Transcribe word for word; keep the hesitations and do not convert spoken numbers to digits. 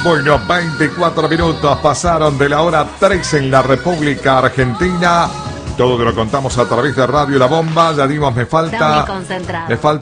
Bueno, veinticuatro minutos pasaron de la hora tres en la República Argentina. Todo te lo contamos a través de Radio La Bomba. Ya dimos, me falta... Está muy concentrado. Me falta